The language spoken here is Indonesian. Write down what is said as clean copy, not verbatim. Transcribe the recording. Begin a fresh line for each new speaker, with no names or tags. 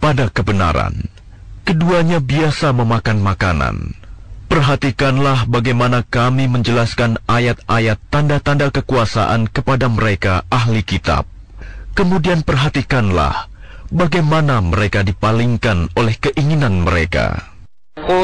pada kebenaran. Keduanya biasa memakan makanan. Perhatikanlah bagaimana kami menjelaskan ayat-ayat tanda-tanda kekuasaan kepada mereka ahli kitab. Kemudian perhatikanlah bagaimana mereka dipalingkan oleh keinginan mereka.